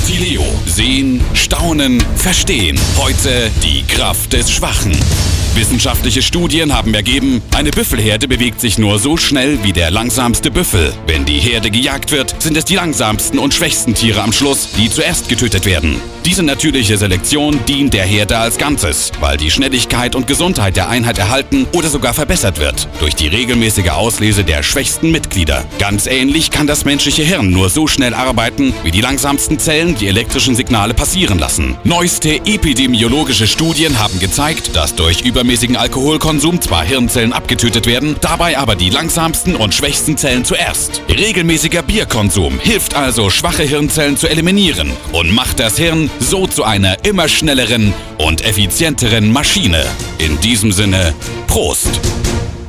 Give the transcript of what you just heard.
Galileo. Sehen, staunen, verstehen. Heute die Kraft des Schwachen. Wissenschaftliche Studien haben ergeben, eine Büffelherde bewegt sich nur so schnell wie der langsamste Büffel. Wenn die Herde gejagt wird, sind es die langsamsten und schwächsten Tiere am Schluss, die zuerst getötet werden. Diese natürliche Selektion dient der Herde als Ganzes, weil die Schnelligkeit und Gesundheit der Einheit erhalten oder sogar verbessert wird durch die regelmäßige Auslese der schwächsten Mitglieder. Ganz ähnlich kann das menschliche Hirn nur so schnell arbeiten, wie die langsamsten Zellen die elektrischen Signale passieren lassen. Neueste epidemiologische Studien haben gezeigt, dass durch übermäßigen Alkoholkonsum zwar Hirnzellen abgetötet werden, dabei aber die langsamsten und schwächsten Zellen zuerst. Regelmäßiger Bierkonsum hilft also, schwache Hirnzellen zu eliminieren und macht das Hirn so zu einer immer schnelleren und effizienteren Maschine. In diesem Sinne, Prost!